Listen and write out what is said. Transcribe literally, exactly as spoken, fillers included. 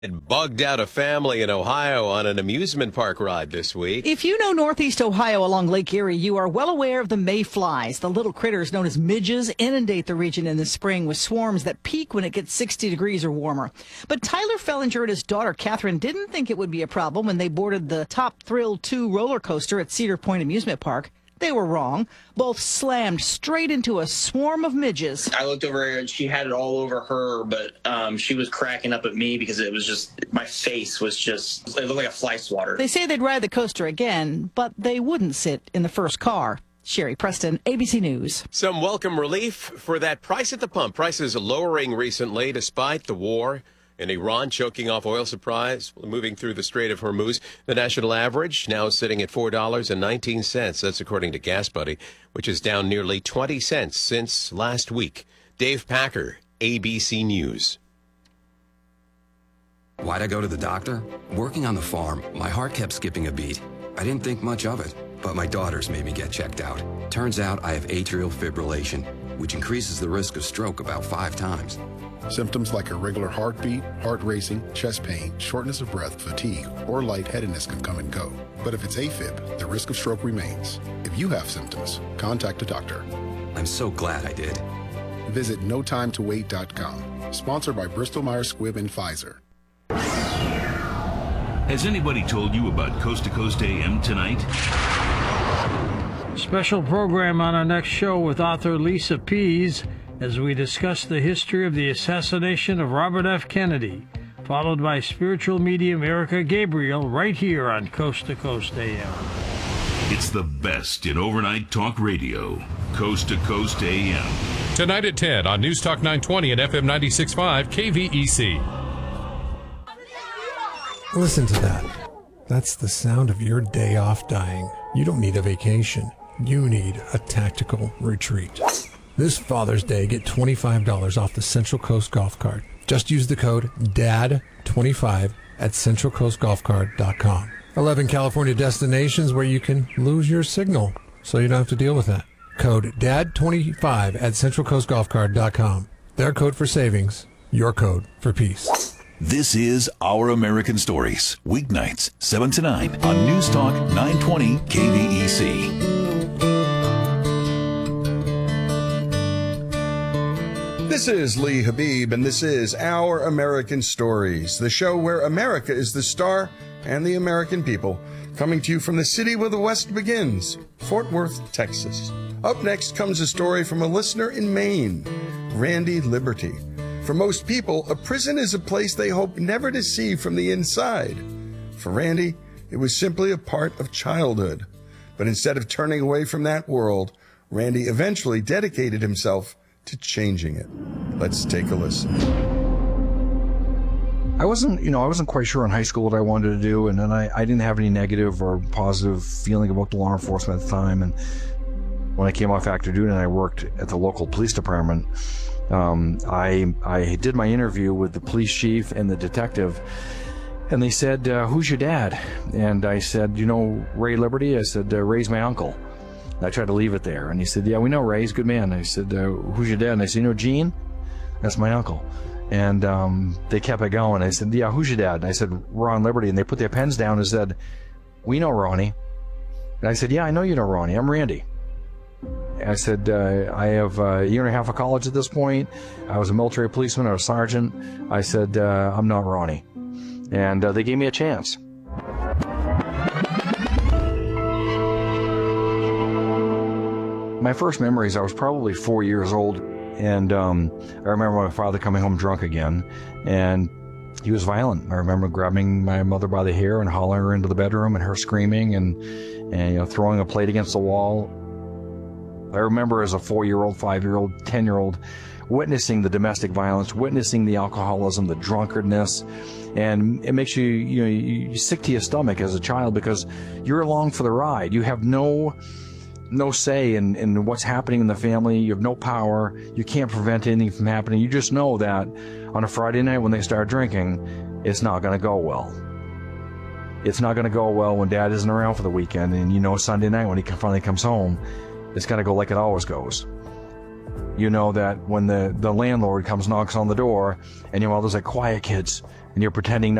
It bugged out a family in Ohio on an amusement park ride this week. If you know Northeast Ohio along Lake Erie, you are well aware of the mayflies. The little critters known as midges inundate the region in the spring with swarms that peak when it gets sixty degrees or warmer. But Tyler Fellinger and his daughter Catherine didn't think it would be a problem when they boarded the Top Thrill two roller coaster at Cedar Point Amusement Park. They were wrong. Both slammed straight into a swarm of midges. I looked over her and she had it all over her, but um, she was cracking up at me because it was just, my face was just, it looked like a fly swatter. They say they'd ride the coaster again, but they wouldn't sit in the first car. Sherry Preston, A B C News. Some welcome relief for that price at the pump. Prices lowering recently despite the war in Iran choking off oil supplies moving through the Strait of Hormuz. The national average now sitting at four dollars and nineteen cents. That's according to Gas Buddy, which is down nearly twenty cents since last week. Dave Packer, A B C News. Why'd I go to the doctor? Working on the farm, my heart kept skipping a beat. I didn't think much of it, but my daughters made me get checked out. Turns out I have atrial fibrillation, which increases the risk of stroke about five times. Symptoms like irregular heartbeat, heart racing, chest pain, shortness of breath, fatigue, or lightheadedness can come and go. But if it's AFib, the risk of stroke remains. If you have symptoms, contact a doctor. I'm so glad I did. Visit no time to wait dot com. Sponsored by Bristol Myers Squibb and Pfizer. Has anybody told you about Coast to Coast A M tonight? Special program on our next show with author Lisa Pease as we discuss the history of the assassination of Robert F. Kennedy, followed by spiritual medium Erica Gabriel right here on Coast to Coast A M. It's the best in overnight talk radio. Coast to Coast A M. Tonight at ten on News Talk nine twenty and F M ninety-six point five K V E C. Listen to that. That's the sound of your day off dying. You don't need a vacation. You need a tactical retreat. This Father's Day, get twenty-five dollars off the Central Coast Golf Cart. Just use the code D A D twenty-five at central coast golf cart dot com. eleven California destinations where you can lose your signal, so you don't have to deal with that. Code D A D twenty-five at central coast golf cart dot com. Their code for savings, your code for peace. This is Our American Stories, weeknights, seven to nine on News Talk nine twenty K V E C. This is Lee Habib, and this is Our American Stories, the show where America is the star and the American people, coming to you from the city where the West begins, Fort Worth, Texas. Up next comes a story from a listener in Maine, Randy Liberty. For most people, a prison is a place they hope never to see from the inside. For Randy, it was simply a part of childhood. But instead of turning away from that world, Randy eventually dedicated himself to changing it. Let's take a listen. I wasn't, you know, I wasn't quite sure in high school what I wanted to do, and then I, I didn't have any negative or positive feeling about the law enforcement at the time. And when I came off active duty and I worked at the local police department, um, I I did my interview with the police chief and the detective, and they said, uh, "Who's your dad?" And I said, "You know, Ray Liberty." I said, uh, "Ray's my uncle." I tried to leave it there, and he said, "Yeah, we know Ray. He's a good man." I said, uh, "Who's your dad?" And I said, "You know, Gene? That's my uncle." And um, they kept it going. I said, "Yeah, who's your dad?" And I said, "Ron Liberty." And they put their pens down and said, "We know Ronnie." And I said, "Yeah, I know you know Ronnie. I'm Randy." And I said, uh, "I have a year and a half of college at this point. I was a military policeman or a sergeant." I said, uh, "I'm not Ronnie." And uh, they gave me a chance. My first memories, I was probably four years old, and um, I remember my father coming home drunk again, and he was violent. I remember grabbing my mother by the hair and hauling her into the bedroom, and her screaming and, and you know, throwing a plate against the wall. I remember as a four-year-old, five-year-old, ten-year-old, witnessing the domestic violence, witnessing the alcoholism, the drunkardness, and it makes you, you know, you sick to your stomach as a child because you're along for the ride. You have no... no say in, in what's happening in the family. You have no power. You can't prevent anything from happening. You just know that on a Friday night when they start drinking, it's not going to go well. It's not going to go well when Dad isn't around for the weekend, and you know Sunday night when he finally comes home, it's going to go like it always goes. You know that when the, the landlord comes, knocks on the door, and your mother's like, "Quiet, kids. and you're pretending